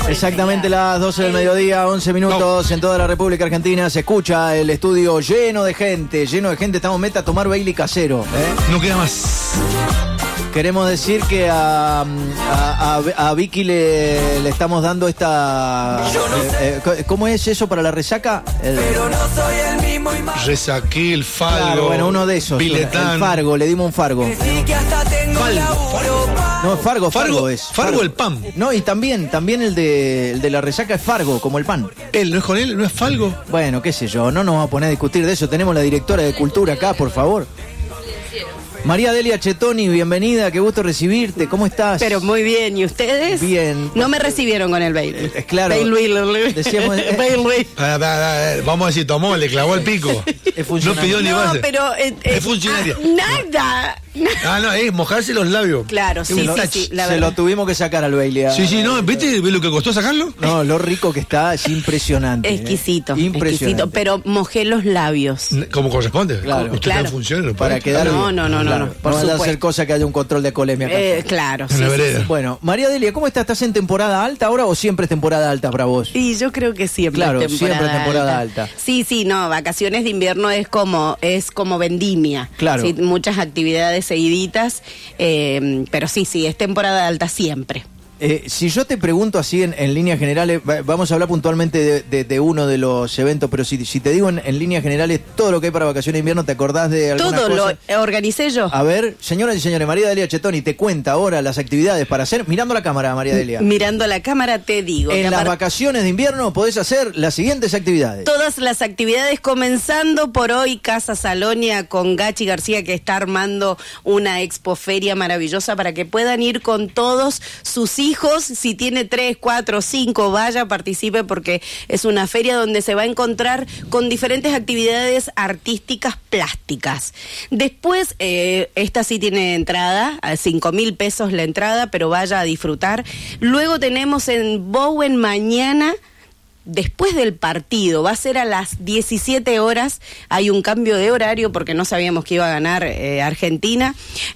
Exactamente las 12 del mediodía, 11 minutos en toda la República Argentina. Se escucha el estudio lleno de gente. Estamos meta a tomar Bailey casero. No queda más. Queremos decir que a Vicky le estamos dando esta... ¿cómo es eso para la resaca? Resaqué, el Fargo. Claro, bueno, uno de esos. Biletán. El Fargo, le dimos un Fargo. No, Fargo es. Fargo el pan. No, y también el de la resaca es Fargo, como el pan. ¿Él no es con él? ¿No es Fargo? Bueno, qué sé yo, no nos vamos a poner a discutir de eso. Tenemos la directora de Cultura acá, por favor. María Delia Chetoni, bienvenida, qué gusto recibirte, ¿cómo estás? Pero muy bien, ¿y ustedes? Bien. No me recibieron con el Bailey. Claro. Bailey. Decíamos, Bailey. Vamos a decir, tomó, le clavó el pico. No pidió ni base. No, pero... es funcionaria. Nada. No, es mojarse los labios. Claro, sí, la se lo tuvimos que sacar al Bailey. Sí, no, ¿viste lo que costó sacarlo? No, lo rico que está, es impresionante. Exquisito, impresionante. exquisito, pero mojé los labios. Como corresponde. Claro. Usted está en funciones. Para quedar No, claro. por no supuesto. hacer cosas que haya un control de colemia acá. Claro, en la vereda. Bueno, María Delia, ¿cómo estás? ¿Estás en temporada alta ahora o siempre es temporada alta para vos? Y yo creo que siempre Claro, es temporada siempre temporada alta. Sí, no, vacaciones de invierno es como vendimia. Claro. Sí, muchas actividades seguiditas, pero sí, es temporada alta siempre. Si yo te pregunto así en líneas generales, vamos a hablar puntualmente de uno de los eventos, pero si te digo en líneas generales todo lo que hay para vacaciones de invierno, ¿te acordás de alguna cosa? Todo lo organicé yo. A ver, señoras y señores, María Delia Chetoni te cuenta ahora las actividades para hacer, mirando la cámara, María Delia. Mirando la cámara te digo. En las vacaciones de invierno podés hacer las siguientes actividades. Todas las actividades, comenzando por hoy, Casa Salonia con Gachi García, que está armando una expoferia maravillosa para que puedan ir con todos sus hijos. Si tiene 3, 4, 5, vaya, participe, porque es una feria donde se va a encontrar con diferentes actividades artísticas plásticas. Después, esta sí tiene entrada, a 5.000 pesos la entrada, pero vaya a disfrutar. Luego tenemos en Bowen mañana, después del partido, va a ser a las 17 horas, hay un cambio de horario porque no sabíamos que iba a ganar Argentina.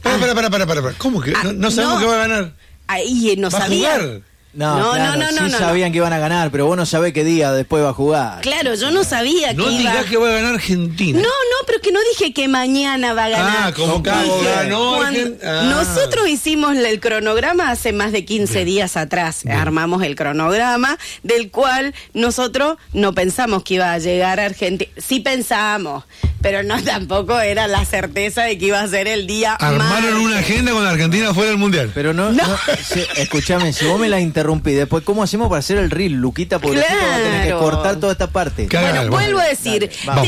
Para. ¿Cómo que? No sabemos que va a ganar. Ahí no sabía. ¿Va a jugar? No, sabían que iban a ganar, pero vos no sabés qué día después va a jugar. Claro, yo no sabía no que iba... No digas que va a ganar Argentina. No, pero que no dije que mañana va a ganar. Como ganó Nosotros hicimos el cronograma hace más de 15 días atrás. Bien. Armamos el cronograma, del cual nosotros no pensamos que iba a llegar a Argentina. Sí pensamos, pero no tampoco era la certeza de que iba a ser el día. Armaron una agenda con Argentina fuera del Mundial. Pero no. Escúchame, si vos me la interrumpí, después, ¿cómo hacemos para hacer el reel? Luquita, pobrecita, va a tener que cortar toda esta parte. Bueno, vuelvo a decir,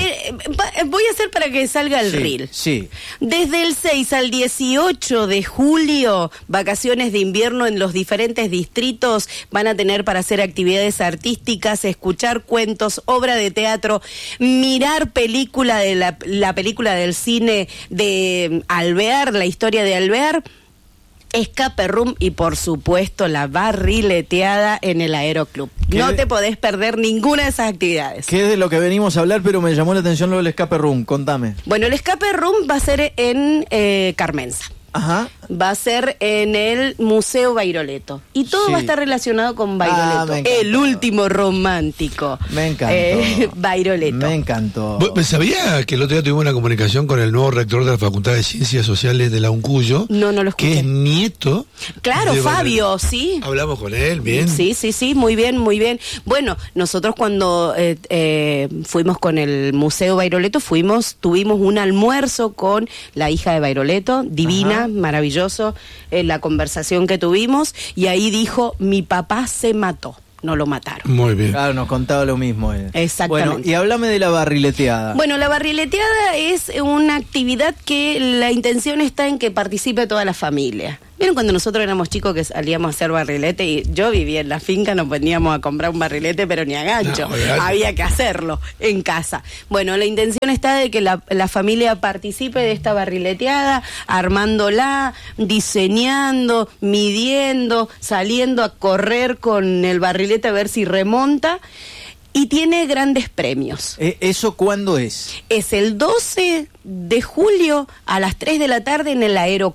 voy a hacer para que salga el reel. Sí. Desde el 6 al 18 de julio, vacaciones de invierno en los diferentes distritos, van a tener para hacer actividades artísticas, escuchar cuentos, obra de teatro, mirar película de la película del cine de Alvear, la historia de Alvear, escape room y por supuesto la barrileteada en el Aeroclub. No te podés perder ninguna de esas actividades. ¿Qué es de lo que venimos a hablar? Pero me llamó la atención lo del escape room, contame. Bueno, el escape room va a ser en Carmenza. Ajá. Va a ser en el Museo Bairoleto. Y todo va a estar relacionado con Bairoleto. El último romántico. Me encantó. Bairoleto. Me encantó. ¿Sabía que el otro día tuvimos una comunicación con el nuevo rector de la Facultad de Ciencias Sociales de la UNCUYO? No lo escuché. Que es nieto. Claro, Fabio, sí. Hablamos con él, bien. Sí, muy bien. Bueno, nosotros cuando fuimos con el Museo Bairoleto, tuvimos un almuerzo con la hija de Bairoleto, divina. Ajá. Maravilloso la conversación que tuvimos, y ahí dijo: mi papá se mató, no lo mataron. Muy bien. Claro, nos contaba lo mismo. Exactamente. Bueno, y háblame de la barrileteada. Bueno, la barrileteada es una actividad que la intención está en que participe toda la familia. ¿Vieron cuando nosotros éramos chicos que salíamos a hacer barrilete? Y yo vivía en la finca, nos poníamos a comprar un barrilete, pero ni a gancho. Había que hacerlo en casa. Bueno, la intención está de que la familia participe de esta barrileteada, armándola, diseñando, midiendo, saliendo a correr con el barrilete a ver si remonta. Y tiene grandes premios. ¿Eso cuándo es? Es el 12 de julio a las 3 de la tarde en el Aeroclub.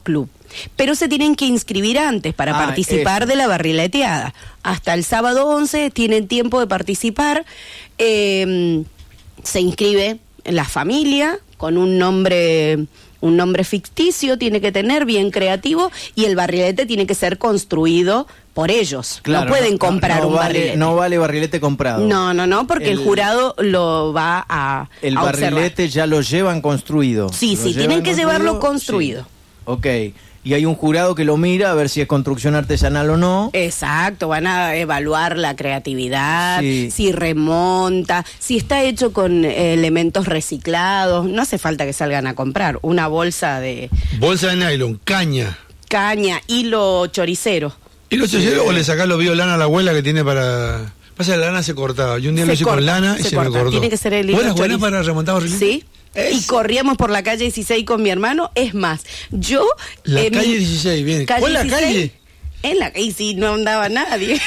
pero se tienen que inscribir antes para participar de la barrileteada. Hasta el sábado 11 tienen tiempo de participar. Se inscribe la familia con un nombre ficticio, tiene que tener, bien creativo, y el barrilete tiene que ser construido por ellos. Claro, no pueden comprar un barrilete. No vale barrilete comprado. No, porque el jurado lo va a El barrilete ya lo llevan construido. Sí, tienen que llevarlo construido. Sí. Ok. Y hay un jurado que lo mira a ver si es construcción artesanal o no. Exacto, van a evaluar la creatividad, si remonta, si está hecho con elementos reciclados. No hace falta que salgan a comprar una bolsa de nylon, caña, hilo choricero. ¿Hilo choricero o le sacás los biolana a la abuela que tiene para...? Pasa, la lana se cortaba. Yo un día lo hice con lana y se me cortó. Tiene que ser el hilo choricero. ¿Buena para remontar barrilete? Sí. Y corríamos por la calle 16 con mi hermano. Es más, yo... La calle 16, bien. ¿Cuál es la calle? Y sí, no andaba nadie.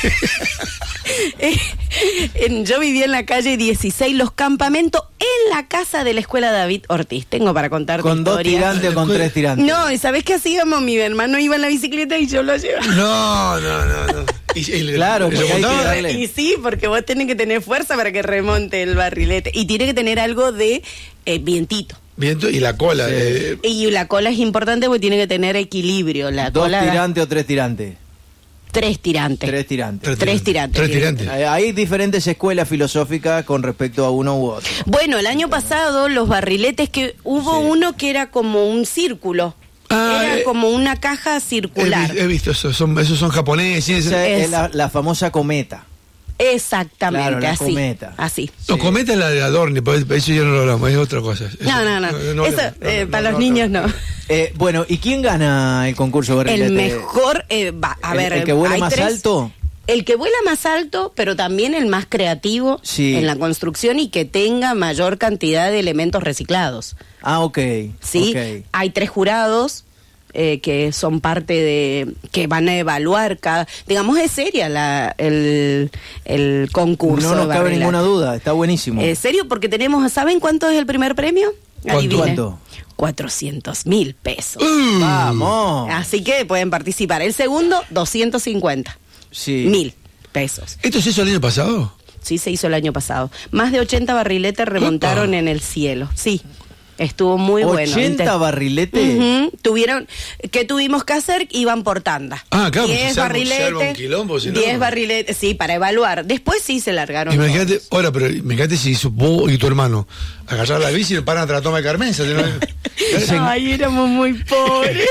Yo vivía en la calle 16, los campamentos, en la casa de la escuela David Ortiz. Tengo para contarte ¿Con historia. 2 tirantes o con 3 tirantes? No, ¿y sabés qué hacíamos? Mi hermano iba en la bicicleta y yo lo llevaba. No. Claro, porque hay que darle. Y sí, porque vos tenés que tener fuerza para que remonte el barrilete. Y tiene que tener algo de vientito. Viento y la cola. Sí. Y la cola es importante porque tiene que tener equilibrio. ¿2 tirantes o 3 tirantes? 3 tirantes. 3 tirantes. Hay diferentes escuelas filosóficas con respecto a uno u otro. Bueno, el año pasado los barriletes que hubo uno que era como un círculo. Era como una caja circular. He visto eso, esos son japoneses. Es la famosa cometa. Exactamente, claro, la así. Cometa. Así. No, cometa es la de Adorni, eso ya no lo hablamos, es otra cosa. No. Eso, para los niños no. Bueno, ¿y quién gana el concurso barrilete? El mejor, a ver, ¿el que vuela más alto? El que vuela más alto, pero también el más creativo en la construcción y que tenga mayor cantidad de elementos reciclados. Ok. Sí, okay. Hay 3 jurados que son parte de... que van a evaluar cada... Digamos, es seria el concurso. No nos cabe ninguna duda, está buenísimo. Es serio porque tenemos... ¿Saben cuánto es el primer premio? ¿Cuánto? 400.000 pesos. ¡Vamos! Así que pueden participar. El segundo, 250.000 pesos. ¿Esto se hizo el año pasado? Sí, se hizo el año pasado. Más de 80 barriletes remontaron en el cielo. Sí. Estuvo muy bueno. ¿80 barriletes? ¿Qué tuvimos que hacer? Iban por tanda. Claro, 10 barriletes. 10 barriletes, sí, para evaluar. Después sí se largaron. Imagínate, imagínate si vos y tu hermano agarrar la bici y paran a la toma de Carmenza. Ay, éramos muy pobres.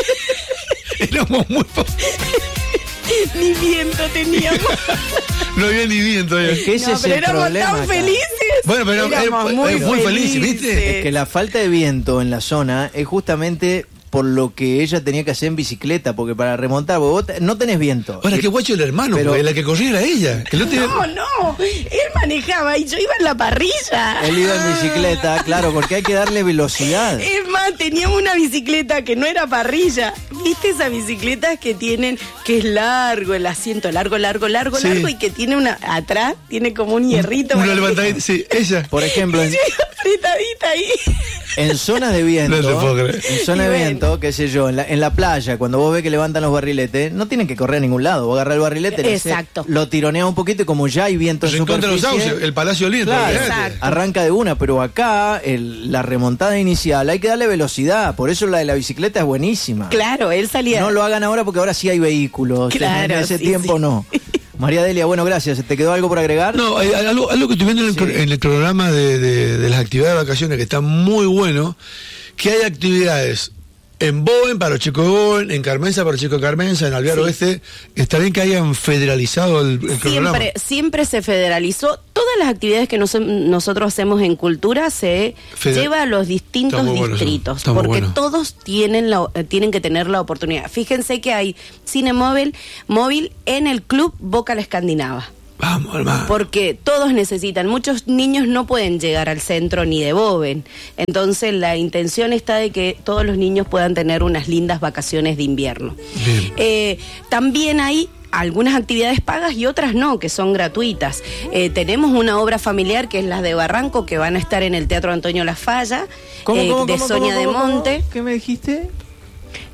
Ni viento teníamos. No había ni viento. Ese es pero el éramos problema tan acá. felices. Bueno, pero éramos muy felices, ¿viste? Es que la falta de viento en la zona es justamente por lo que ella tenía que hacer en bicicleta, porque para remontar, vos no tenés viento. Ahora, qué guacho el hermano, pero la que corría era ella. Que no, él manejaba y yo iba en la parrilla. Él iba en bicicleta, claro, porque hay que darle velocidad. Es más, teníamos una bicicleta que no era parrilla. ¿Viste esas bicicletas que tienen, que es largo, el asiento largo, y que tiene atrás, tiene como un hierrito? Una levantadita, sí, ella. Por ejemplo, apretadita ahí. En zonas de viento, qué sé yo, en la playa, cuando vos ves que levantan los barriletes, no tienen que correr a ningún lado. Vos agarrás el barrilete, lo tironeas un poquito y como ya hay viento en superficie... Los sauces, el Palacio del Viento. Claro, arranca de una, pero acá la remontada inicial hay que darle velocidad. Por eso la de la bicicleta es buenísima. Claro, él salía... No lo hagan ahora porque ahora sí hay vehículos. Claro, en ese tiempo no. María Delia, bueno, gracias. ¿Te quedó algo por agregar? No, algo que estoy viendo en el programa de las actividades de vacaciones, que está muy bueno, que hay actividades en Boven para los chicos de Boven, en Carmenza para los chicos de Carmenza, en Alvear Oeste. Está bien que hayan federalizado el programa. Siempre se federalizó. Todas las actividades que nosotros hacemos en cultura se lleva a los distintos distritos, porque todos tienen que tener la oportunidad. Fíjense que hay cine móvil en el Club Boca la Escandinava. Vamos, hermano. Porque todos necesitan. Muchos niños no pueden llegar al centro ni de Boven. Entonces la intención está de que todos los niños puedan tener unas lindas vacaciones de invierno. También hay algunas actividades pagas y otras no, que son gratuitas. Tenemos una obra familiar que es la de Barranco, que van a estar en el Teatro Antonio La Falla, de Sonia de Monte. ¿Qué me dijiste?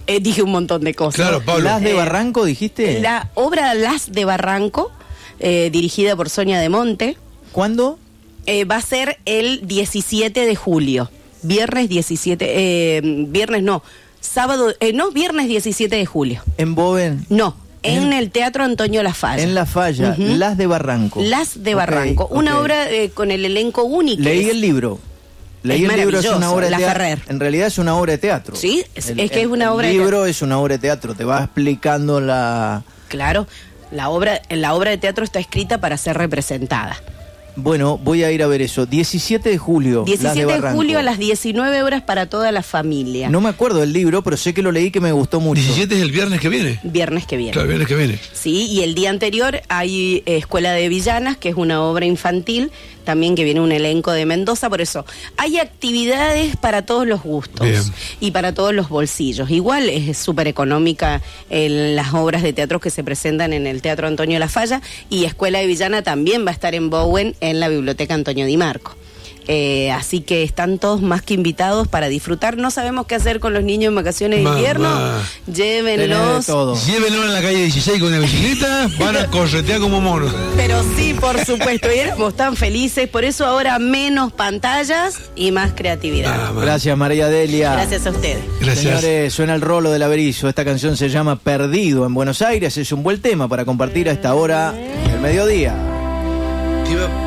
Dije un montón de cosas. Claro, Pablo. ¿Las de Barranco dijiste? La obra Las de Barranco, dirigida por Sonia de Monte. ¿Cuándo? Va a ser el 17 de julio. Viernes 17... viernes no. Sábado... no, viernes 17 de julio. ¿En Boven? No. En el Teatro Antonio La Falla. En La Falla, Las de Barranco. Las de Barranco. Una obra con el elenco único. Leí el libro. Leí el libro, es una obra de teatro. Ferrer. En realidad es una obra de teatro. Sí, es que es una obra de teatro. El libro es una obra de teatro, te va explicando la... Claro, la obra de teatro está escrita para ser representada. Bueno, voy a ir a ver eso. 17 de julio. 17 de julio a las 19 horas para toda la familia. No me acuerdo del libro, pero sé que lo leí, que me gustó mucho. 17 es el viernes que viene. Viernes que viene. Claro, el viernes que viene. Sí, y el día anterior hay Escuela de Villanas, que es una obra infantil, también que viene un elenco de Mendoza. Por eso, hay actividades para todos los gustos. Bien. Y para todos los bolsillos. Igual es súper económica las obras de teatro que se presentan en el Teatro Antonio La Falla, y Escuela de Villana también va a estar en Bowen, en la Biblioteca Antonio Di Marco. Así que están todos más que invitados para disfrutar. No sabemos qué hacer con los niños en vacaciones de invierno. Llévenlos. Llévenlos en la calle 16 con la bicicleta, van a corretear como monos. Pero sí, por supuesto, y éramos tan felices. Por eso ahora menos pantallas y más creatividad. Gracias, María Delia. Gracias a ustedes. Gracias. Señores, suena el Rolo del Averizo. Esta canción se llama Perdido en Buenos Aires. Es un buen tema para compartir a esta hora del mediodía.